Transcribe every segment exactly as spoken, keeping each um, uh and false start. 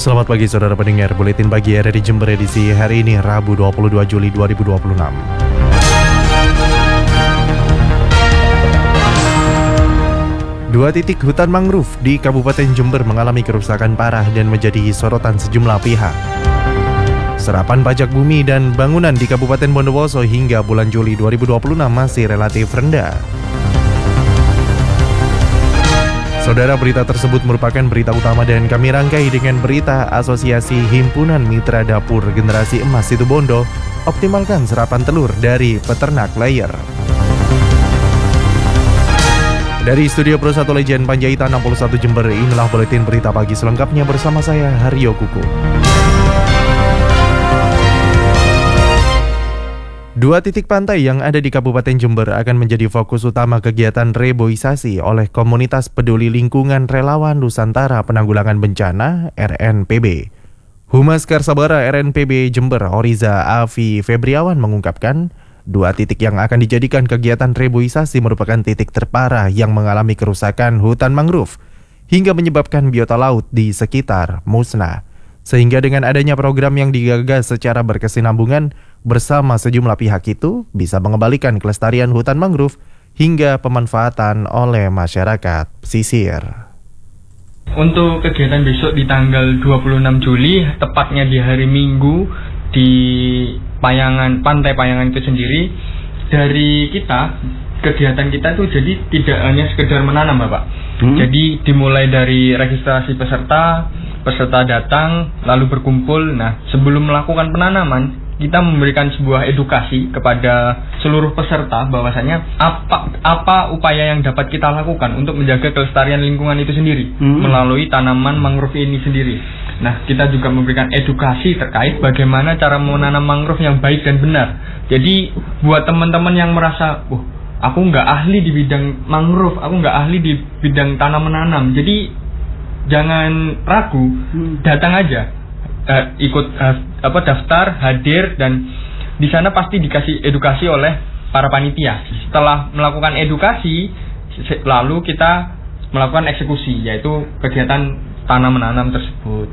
Selamat pagi saudara pendengar, Buletin Pagi R R I Jember edisi hari ini Rabu dua puluh dua Juli dua ribu dua puluh enam. Dua titik hutan mangrove di Kabupaten Jember mengalami kerusakan parah dan menjadi sorotan sejumlah pihak. Serapan pajak bumi dan bangunan di Kabupaten Bondowoso hingga bulan Juli dua ribu dua puluh enam masih relatif rendah. Saudara, berita tersebut merupakan berita utama dan kami rangkai dengan berita Asosiasi Himpunan Mitra Dapur Generasi Emas Situbondo optimalkan serapan telur dari peternak layer. Dari Studio Pro satu Legend Panjaitan enam puluh satu Jember, inilah buletin berita pagi selengkapnya bersama saya Haryo Kuku. Dua titik pantai yang ada di Kabupaten Jember akan menjadi fokus utama kegiatan reboisasi oleh Komunitas Peduli Lingkungan Relawan Nusantara Penanggulangan Bencana R N P B. Humas Karsabara R N P B Jember, Oriza Afi Febriawan mengungkapkan, dua titik yang akan dijadikan kegiatan reboisasi merupakan titik terparah yang mengalami kerusakan hutan mangrove hingga menyebabkan biota laut di sekitar musnah. Sehingga dengan adanya program yang digagas secara berkesinambungan bersama sejumlah pihak itu bisa mengembalikan kelestarian hutan mangrove hingga pemanfaatan oleh masyarakat pesisir. Untuk kegiatan besok di tanggal dua puluh enam Juli, tepatnya di hari Minggu di Payangan, Pantai Payangan itu sendiri, dari kita, kegiatan kita itu jadi tidak hanya sekedar menanam, Bapak. Hmm? Jadi dimulai dari registrasi peserta, peserta datang, lalu berkumpul. Nah, sebelum melakukan penanaman, kita memberikan sebuah edukasi kepada seluruh peserta bahwasanya apa apa upaya yang dapat kita lakukan untuk menjaga kelestarian lingkungan itu sendiri hmm. melalui tanaman mangrove ini sendiri. Nah, kita juga memberikan edukasi terkait bagaimana cara menanam mangrove yang baik dan benar. Jadi buat teman-teman yang merasa, "Wah, aku nggak ahli di bidang mangrove, aku nggak ahli di bidang tanam menanam." Jadi jangan ragu, hmm. datang aja. Uh, ikut uh, apa daftar, hadir, dan di sana pasti dikasih edukasi oleh para panitia. Setelah melakukan edukasi, lalu kita melakukan eksekusi, yaitu kegiatan tanam menanam tersebut.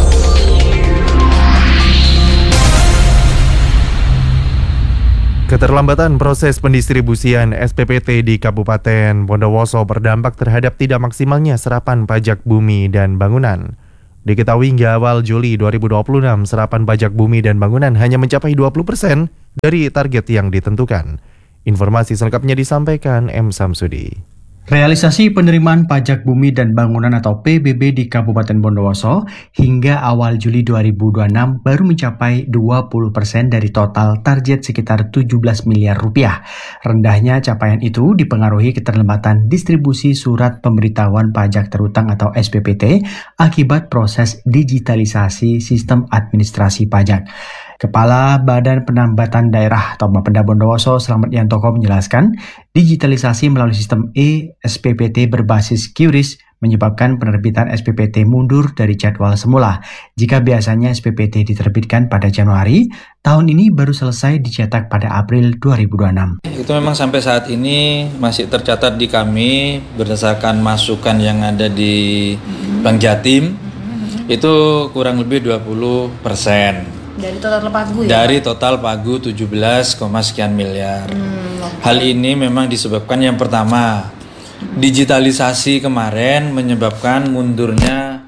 Keterlambatan proses pendistribusian S P P T di Kabupaten Bondowoso berdampak terhadap tidak maksimalnya serapan pajak bumi dan bangunan. Diketahui hingga awal Juli dua ribu dua puluh enam, serapan pajak bumi dan bangunan hanya mencapai dua puluh persen dari target yang ditentukan. Informasi selengkapnya disampaikan M. Samsudi. Realisasi penerimaan pajak bumi dan bangunan atau P B B di Kabupaten Bondowoso hingga awal Juli dua ribu dua puluh enam baru mencapai dua puluh persen dari total target sekitar tujuh belas miliar rupiah. Rendahnya capaian itu dipengaruhi keterlambatan distribusi surat pemberitahuan pajak terutang atau S P P T akibat proses digitalisasi sistem administrasi pajak. Kepala Badan Penambatan Daerah atau Bapenda Bondowoso Slamet Yantoko menjelaskan, digitalisasi melalui sistem e-S P P T berbasis QRIS menyebabkan penerbitan S P P T mundur dari jadwal semula. Jika biasanya S P P T diterbitkan pada Januari, tahun ini baru selesai dicetak pada April dua ribu dua puluh enam. Itu memang sampai saat ini masih tercatat di kami berdasarkan masukan yang ada di Bank Jatim, itu kurang lebih dua puluh persen. Dari total pagu ya? Dari total pagu tujuh belas, sekian miliar. Hmm, okay. Hal ini memang disebabkan yang pertama, digitalisasi kemarin menyebabkan mundurnya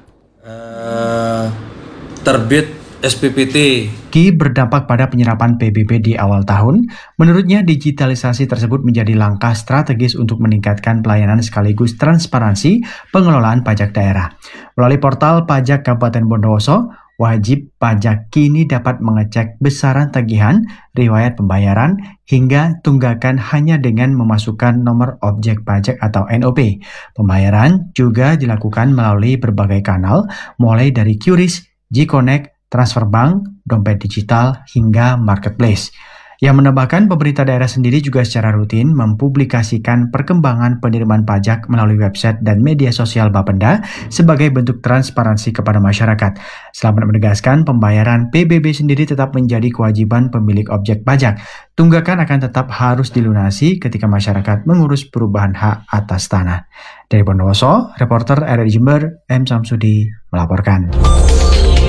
uh, terbit S P P T. Ki berdampak pada penyerapan P B B di awal tahun. Menurutnya digitalisasi tersebut menjadi langkah strategis untuk meningkatkan pelayanan sekaligus transparansi pengelolaan pajak daerah. Melalui portal pajak Kabupaten Bondowoso, wajib pajak kini dapat mengecek besaran tagihan, riwayat pembayaran, hingga tunggakan hanya dengan memasukkan nomor objek pajak atau N O P. Pembayaran juga dilakukan melalui berbagai kanal, mulai dari QRIS, G-Connect, transfer bank, dompet digital, hingga marketplace. Yang menambahkan, pemerintah daerah sendiri juga secara rutin mempublikasikan perkembangan penerimaan pajak melalui website dan media sosial Bapenda sebagai bentuk transparansi kepada masyarakat. Selamat menegaskan, pembayaran P B B sendiri tetap menjadi kewajiban pemilik objek pajak. Tunggakan akan tetap harus dilunasi ketika masyarakat mengurus perubahan hak atas tanah. Dari Bondowoso, reporter R R I Jember, M. Samsudi melaporkan.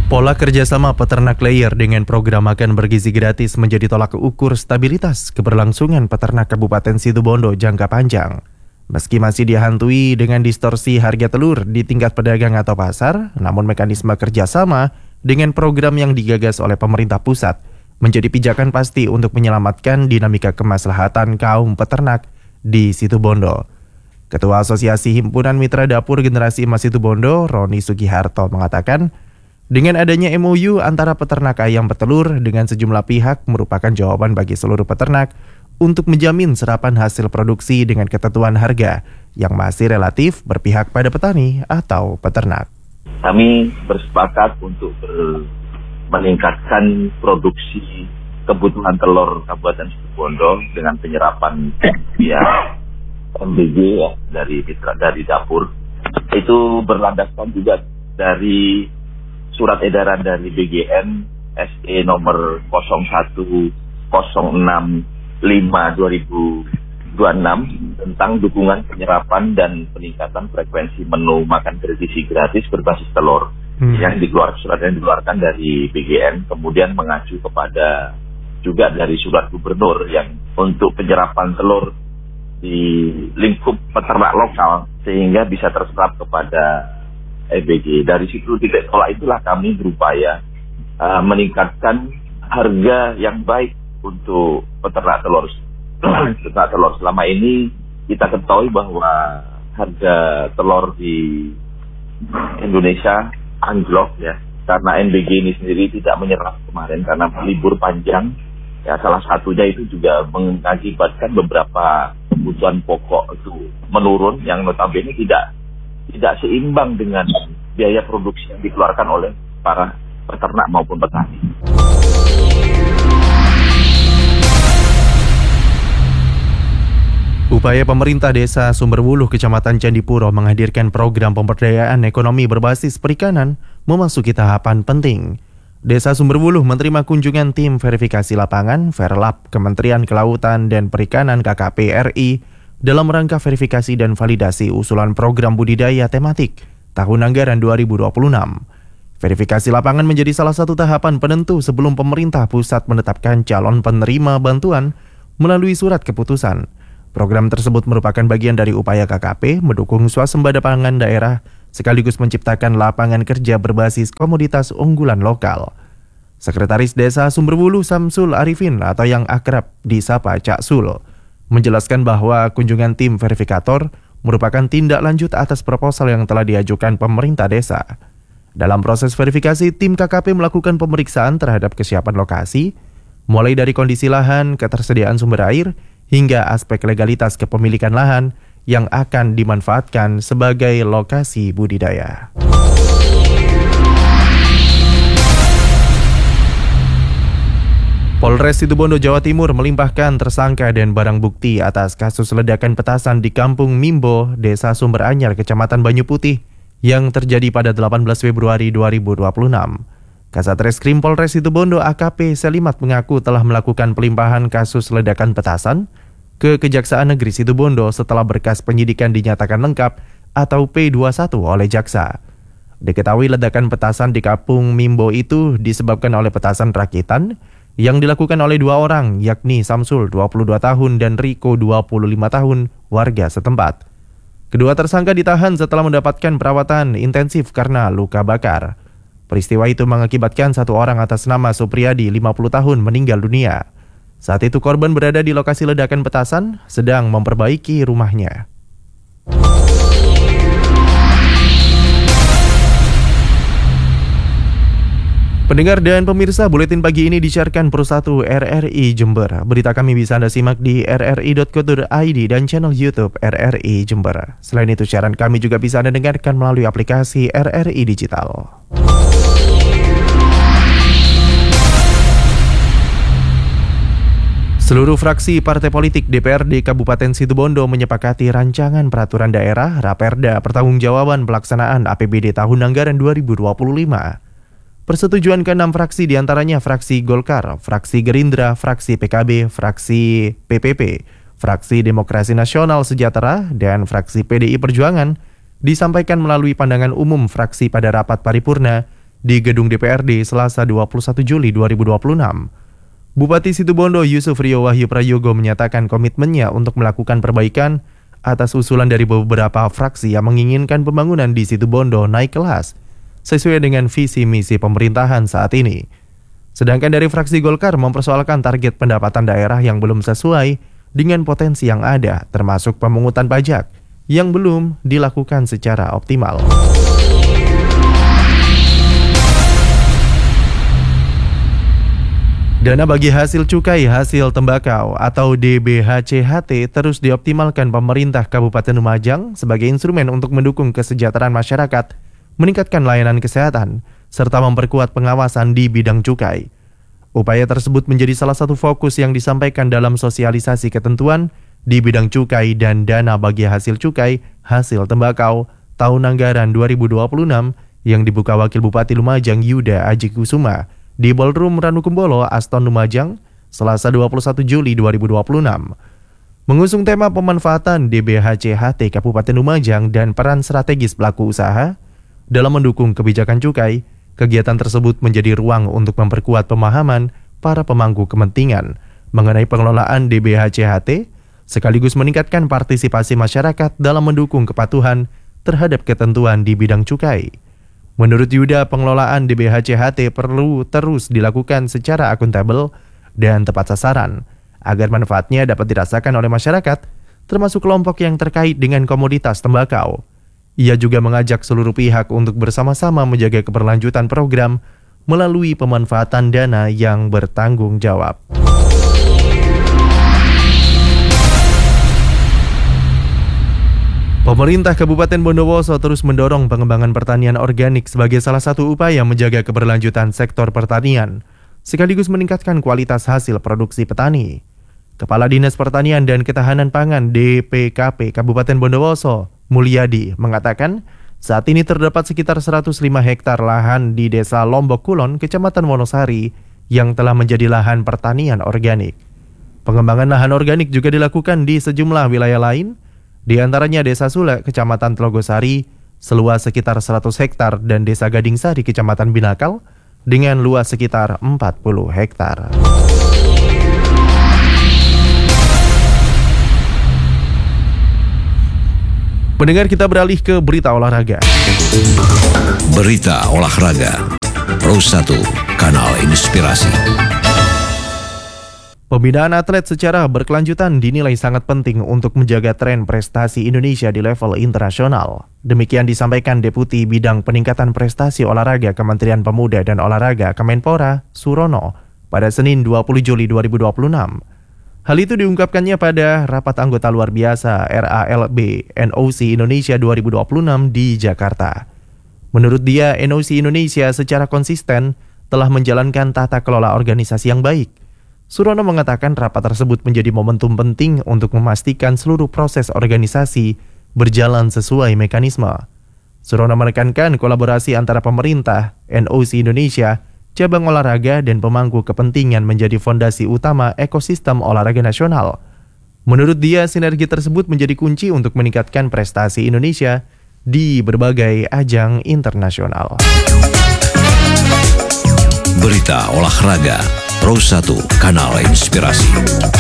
Pola kerjasama peternak layer dengan program makan bergizi gratis menjadi tolak ukur stabilitas keberlangsungan peternak Kabupaten Situbondo jangka panjang. Meski masih dihantui dengan distorsi harga telur di tingkat pedagang atau pasar, namun mekanisme kerjasama dengan program yang digagas oleh pemerintah pusat menjadi pijakan pasti untuk menyelamatkan dinamika kemaslahatan kaum peternak di Situbondo. Ketua Asosiasi Himpunan Mitra Dapur Generasi Emas Situbondo, Roni Sugiharto, mengatakan, dengan adanya M O U antara peternak ayam petelur dengan sejumlah pihak merupakan jawaban bagi seluruh peternak untuk menjamin serapan hasil produksi dengan ketentuan harga yang masih relatif berpihak pada petani atau peternak. Kami bersepakat untuk ber- meningkatkan produksi kebutuhan telur Kabupaten Situbondo dengan penyerapan ya M B G ya, dari mitra dari dapur. Itu berlandaskan juga dari surat edaran dari B G N S E nomor nol satu nol enam lima dua ribu dua puluh enam tentang dukungan penyerapan dan peningkatan frekuensi menu makan bergizi gratis berbasis telur hmm. yang dikeluarkan surat yang dikeluarkan dari B G N, kemudian mengacu kepada juga dari surat gubernur yang untuk penyerapan telur di lingkup peternak lokal sehingga bisa terserap kepada E B G. Dari situ titik tolak itulah kami berupaya uh, meningkatkan harga yang baik untuk peternak telur. Peternak telur selama ini kita ketahui bahwa harga telur di Indonesia anjlok ya, karena M B G ini sendiri tidak menyerap kemarin karena libur panjang. Ya, salah satunya itu juga mengakibatkan beberapa kebutuhan pokok itu menurun yang notabene tidak tidak seimbang dengan biaya produksi yang dikeluarkan oleh para peternak maupun petani. Upaya pemerintah Desa Sumberwuluh, Kecamatan Candipuro menghadirkan program pemberdayaan ekonomi berbasis perikanan memasuki tahapan penting. Desa Sumberwuluh menerima kunjungan tim verifikasi lapangan Verlap Kementerian Kelautan dan Perikanan K K P R I dalam rangka verifikasi dan validasi usulan program budidaya tematik tahun anggaran dua ribu dua puluh enam. Verifikasi lapangan menjadi salah satu tahapan penentu sebelum pemerintah pusat menetapkan calon penerima bantuan melalui surat keputusan. Program tersebut merupakan bagian dari upaya K K P mendukung swasembada pangan daerah sekaligus menciptakan lapangan kerja berbasis komoditas unggulan lokal. Sekretaris Desa Sumberwuluh Samsul Arifin atau yang akrab disapa Cak Sul menjelaskan bahwa kunjungan tim verifikator merupakan tindak lanjut atas proposal yang telah diajukan pemerintah desa. Dalam proses verifikasi, tim K K P melakukan pemeriksaan terhadap kesiapan lokasi, mulai dari kondisi lahan, ketersediaan sumber air, hingga aspek legalitas kepemilikan lahan yang akan dimanfaatkan sebagai lokasi budidaya. Polres Situbondo, Jawa Timur melimpahkan tersangka dan barang bukti atas kasus ledakan petasan di Kampung Mimbo, Desa Sumber Anyar, Kecamatan Banyu Putih yang terjadi pada delapan belas Februari dua ribu dua puluh enam. Kasat Reskrim Polres Situbondo A K P Selimat mengaku telah melakukan pelimpahan kasus ledakan petasan ke Kejaksaan Negeri Situbondo setelah berkas penyidikan dinyatakan lengkap atau P dua puluh satu oleh jaksa. Diketahui ledakan petasan di Kampung Mimbo itu disebabkan oleh petasan rakitan yang dilakukan oleh dua orang, yakni Samsul dua puluh dua tahun dan Riko dua puluh lima tahun, warga setempat. Kedua tersangka ditahan setelah mendapatkan perawatan intensif karena luka bakar. Peristiwa itu mengakibatkan satu orang atas nama Supriyadi lima puluh tahun meninggal dunia. Saat itu korban berada di lokasi ledakan petasan sedang memperbaiki rumahnya. Pendengar dan pemirsa, buletin pagi ini disiarkan Pro satu R R I Jember. Berita kami bisa Anda simak di r r i dot co dot i d dan channel YouTube R R I Jember. Selain itu, siaran kami juga bisa Anda dengarkan melalui aplikasi R R I Digital. Seluruh fraksi partai politik D P R D Kabupaten Situbondo menyepakati rancangan peraturan daerah Raperda Pertanggungjawaban Pelaksanaan A P B D tahun anggaran dua ribu dua puluh lima. Persetujuan keenam fraksi diantaranya fraksi Golkar, fraksi Gerindra, fraksi P K B, fraksi P P P, fraksi Demokrasi Nasional Sejahtera, dan fraksi P D I Perjuangan disampaikan melalui pandangan umum fraksi pada rapat paripurna di Gedung D P R D Selasa dua puluh satu Juli dua ribu dua puluh enam. Bupati Situbondo Yusuf Rio Wahyu Prayogo menyatakan komitmennya untuk melakukan perbaikan atas usulan dari beberapa fraksi yang menginginkan pembangunan di Situbondo naik kelas sesuai dengan visi misi pemerintahan saat ini. Sedangkan dari fraksi Golkar mempersoalkan target pendapatan daerah yang belum sesuai dengan potensi yang ada, termasuk pemungutan pajak yang belum dilakukan secara optimal. Dana bagi hasil cukai hasil tembakau atau D B H C H T terus dioptimalkan pemerintah Kabupaten Lumajang sebagai instrumen untuk mendukung kesejahteraan masyarakat, meningkatkan layanan kesehatan, serta memperkuat pengawasan di bidang cukai. Upaya tersebut menjadi salah satu fokus yang disampaikan dalam sosialisasi ketentuan di bidang cukai dan dana bagi hasil cukai hasil tembakau tahun anggaran dua ribu dua puluh enam yang dibuka Wakil Bupati Lumajang Yuda Aji Kusuma di Ballroom Ranukumbolo, Aston Lumajang, Selasa dua puluh satu Juli dua ribu dua puluh enam. Mengusung tema pemanfaatan D B H C H T Kabupaten Lumajang dan peran strategis pelaku usaha dalam mendukung kebijakan cukai, kegiatan tersebut menjadi ruang untuk memperkuat pemahaman para pemangku kepentingan mengenai pengelolaan D B H C H T, sekaligus meningkatkan partisipasi masyarakat dalam mendukung kepatuhan terhadap ketentuan di bidang cukai. Menurut Yuda, pengelolaan D B H C H T perlu terus dilakukan secara akuntabel dan tepat sasaran, agar manfaatnya dapat dirasakan oleh masyarakat, termasuk kelompok yang terkait dengan komoditas tembakau. Ia juga mengajak seluruh pihak untuk bersama-sama menjaga keberlanjutan program melalui pemanfaatan dana yang bertanggung jawab. Pemerintah Kabupaten Bondowoso terus mendorong pengembangan pertanian organik sebagai salah satu upaya menjaga keberlanjutan sektor pertanian, sekaligus meningkatkan kualitas hasil produksi petani. Kepala Dinas Pertanian dan Ketahanan Pangan D P K P Kabupaten Bondowoso, Mulyadi, mengatakan saat ini terdapat sekitar seratus lima hektar lahan di Desa Lombok Kulon, Kecamatan Wonosari, yang telah menjadi lahan pertanian organik. Pengembangan lahan organik juga dilakukan di sejumlah wilayah lain, di antaranya Desa Sule, Kecamatan Tlogosari, seluas sekitar seratus hektar, dan Desa Gading Sari, Kecamatan Binakal, dengan luas sekitar empat puluh hektar. Pendengar, kita beralih ke berita olahraga. Berita olahraga Pro satu, kanal inspirasi. Pembinaan atlet secara berkelanjutan dinilai sangat penting untuk menjaga tren prestasi Indonesia di level internasional. Demikian disampaikan Deputi Bidang Peningkatan Prestasi Olahraga Kementerian Pemuda dan Olahraga Kemenpora, Surono, pada Senin dua puluh Juli dua ribu dua puluh enam. Hal itu diungkapkannya pada rapat anggota luar biasa R A L B N O C Indonesia dua ribu dua puluh enam di Jakarta. Menurut dia, N O C Indonesia secara konsisten telah menjalankan tata kelola organisasi yang baik. Surono mengatakan rapat tersebut menjadi momentum penting untuk memastikan seluruh proses organisasi berjalan sesuai mekanisme. Surono menekankan kolaborasi antara pemerintah, N O C Indonesia, cabang olahraga, dan pemangku kepentingan menjadi fondasi utama ekosistem olahraga nasional. Menurut dia, sinergi tersebut menjadi kunci untuk meningkatkan prestasi Indonesia di berbagai ajang internasional. Berita olahraga Pro satu, kanal inspirasi.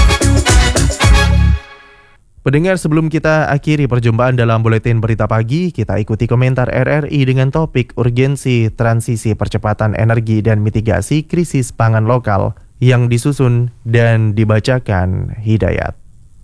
Pendengar, sebelum kita akhiri perjumpaan dalam buletin berita pagi, kita ikuti komentar R R I dengan topik urgensi transisi percepatan energi dan mitigasi krisis pangan lokal yang disusun dan dibacakan Hidayat.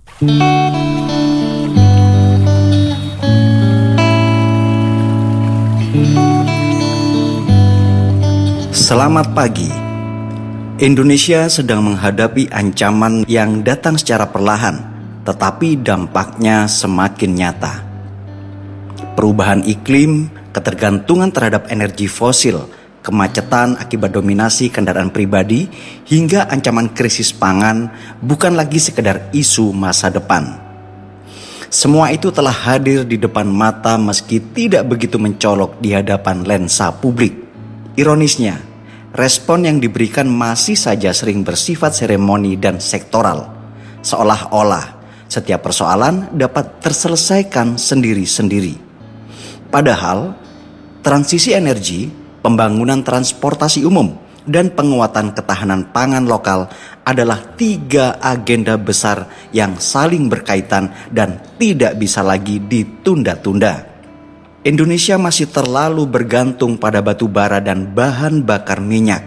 Selamat pagi. Indonesia sedang menghadapi ancaman yang datang secara perlahan, tetapi dampaknya semakin nyata. Perubahan iklim, ketergantungan terhadap energi fosil, kemacetan akibat dominasi kendaraan pribadi, hingga ancaman krisis pangan bukan lagi sekedar isu masa depan. Semua itu telah hadir di depan mata meski tidak begitu mencolok di hadapan lensa publik. Ironisnya, respon yang diberikan masih saja sering bersifat seremoni dan sektoral, seolah-olah setiap persoalan dapat terselesaikan sendiri-sendiri. Padahal, transisi energi pembangunan transportasi umum, dan penguatan ketahanan pangan lokal adalah tiga agenda besar yang saling berkaitan dan tidak bisa lagi ditunda-tunda. Indonesia masih terlalu bergantung pada batu bara dan bahan bakar minyak.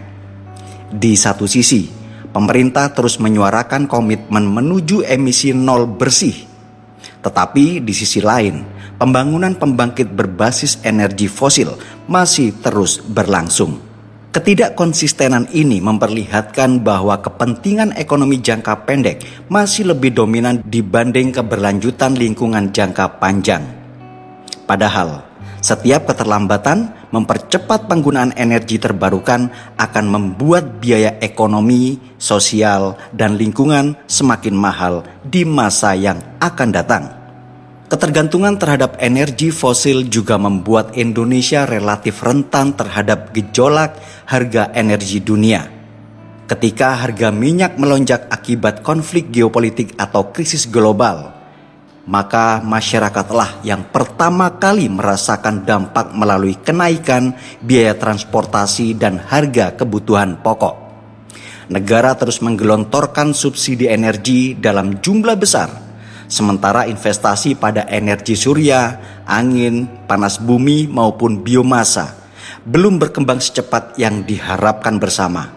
Di satu sisi, pemerintah terus menyuarakan komitmen menuju emisi nol bersih. Tetapi di sisi lain, pembangunan pembangkit berbasis energi fosil masih terus berlangsung. Ketidakkonsistenan ini memperlihatkan bahwa kepentingan ekonomi jangka pendek masih lebih dominan dibanding keberlanjutan lingkungan jangka panjang. Padahal, setiap keterlambatan mempercepat penggunaan energi terbarukan akan membuat biaya ekonomi, sosial, dan lingkungan semakin mahal di masa yang akan datang. Ketergantungan terhadap energi fosil juga membuat Indonesia relatif rentan terhadap gejolak harga energi dunia. Ketika harga minyak melonjak akibat konflik geopolitik atau krisis global, maka masyarakatlah yang pertama kali merasakan dampak melalui kenaikan biaya transportasi dan harga kebutuhan pokok. Negara terus menggelontorkan subsidi energi dalam jumlah besar, sementara investasi pada energi surya, angin, panas bumi maupun biomasa belum berkembang secepat yang diharapkan bersama.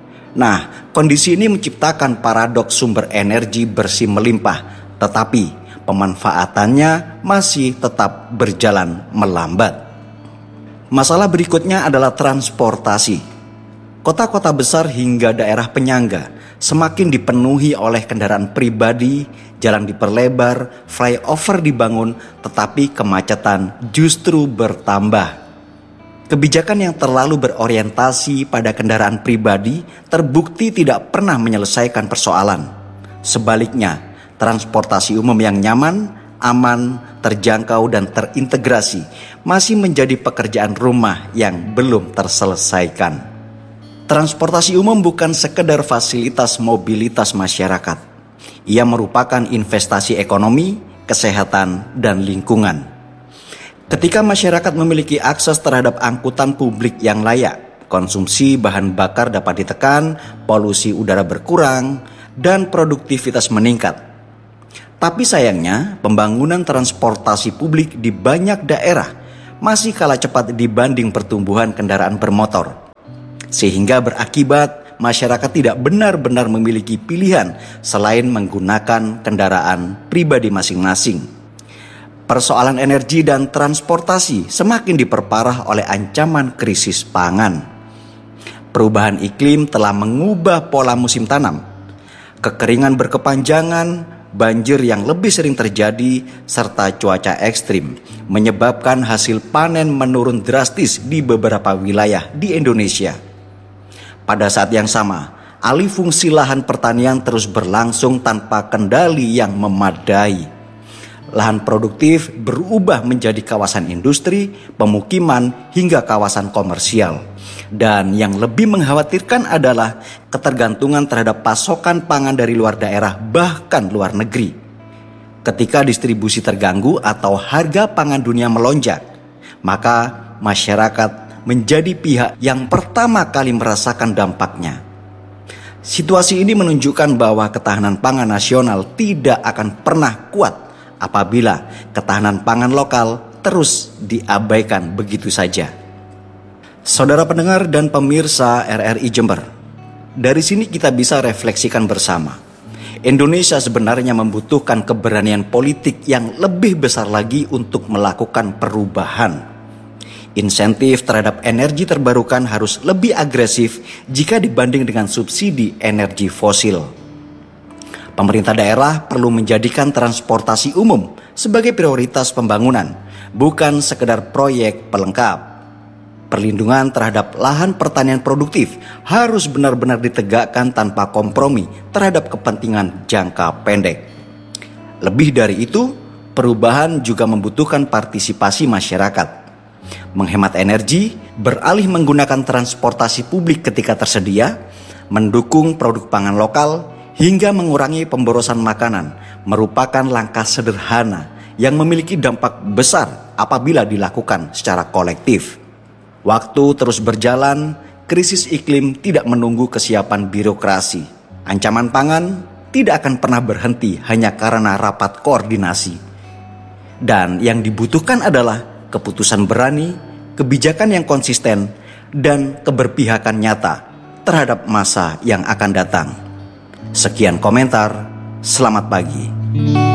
Nah, kondisi ini menciptakan paradoks sumber energi bersih melimpah, tetapi pemanfaatannya masih tetap berjalan melambat. Masalah berikutnya adalah transportasi. Kota-kota besar hingga daerah penyangga semakin dipenuhi oleh kendaraan pribadi, jalan diperlebar, flyover dibangun, tetapi kemacetan justru bertambah. Kebijakan yang terlalu berorientasi pada kendaraan pribadi terbukti tidak pernah menyelesaikan persoalan. Sebaliknya, transportasi umum yang nyaman, aman, terjangkau, dan terintegrasi masih menjadi pekerjaan rumah yang belum terselesaikan. Transportasi umum bukan sekedar fasilitas mobilitas masyarakat. Ia merupakan investasi ekonomi, kesehatan, dan lingkungan. Ketika masyarakat memiliki akses terhadap angkutan publik yang layak, konsumsi bahan bakar dapat ditekan, polusi udara berkurang, dan produktivitas meningkat. Tapi sayangnya, pembangunan transportasi publik di banyak daerah masih kalah cepat dibanding pertumbuhan kendaraan bermotor. Sehingga berakibat masyarakat tidak benar-benar memiliki pilihan selain menggunakan kendaraan pribadi masing-masing. Persoalan energi dan transportasi semakin diperparah oleh ancaman krisis pangan. Perubahan iklim telah mengubah pola musim tanam. Kekeringan berkepanjangan, banjir yang lebih sering terjadi, serta cuaca ekstrim menyebabkan hasil panen menurun drastis di beberapa wilayah di Indonesia. Pada saat yang sama, alih fungsi lahan pertanian terus berlangsung tanpa kendali yang memadai. Lahan produktif berubah menjadi kawasan industri, pemukiman, hingga kawasan komersial. Dan yang lebih mengkhawatirkan adalah ketergantungan terhadap pasokan pangan dari luar daerah, bahkan luar negeri. Ketika distribusi terganggu atau harga pangan dunia melonjak, maka masyarakat menjadi pihak yang pertama kali merasakan dampaknya. Situasi ini menunjukkan bahwa ketahanan pangan nasional tidak akan pernah kuat apabila ketahanan pangan lokal terus diabaikan begitu saja. Saudara pendengar dan pemirsa R R I Jember, dari sini kita bisa refleksikan bersama. Indonesia sebenarnya membutuhkan keberanian politik yang lebih besar lagi untuk melakukan perubahan. Insentif terhadap energi terbarukan harus lebih agresif jika dibanding dengan subsidi energi fosil. Pemerintah daerah perlu menjadikan transportasi umum sebagai prioritas pembangunan, bukan sekedar proyek pelengkap. Perlindungan terhadap lahan pertanian produktif harus benar-benar ditegakkan tanpa kompromi terhadap kepentingan jangka pendek. Lebih dari itu, perubahan juga membutuhkan partisipasi masyarakat. Menghemat energi, beralih menggunakan transportasi publik ketika tersedia, mendukung produk pangan lokal, hingga mengurangi pemborosan makanan merupakan langkah sederhana yang memiliki dampak besar apabila dilakukan secara kolektif. Waktu terus berjalan, krisis iklim tidak menunggu kesiapan birokrasi. Ancaman pangan tidak akan pernah berhenti hanya karena rapat koordinasi. Dan yang dibutuhkan adalah keputusan berani, kebijakan yang konsisten, dan keberpihakan nyata terhadap masa yang akan datang. Sekian komentar, selamat pagi.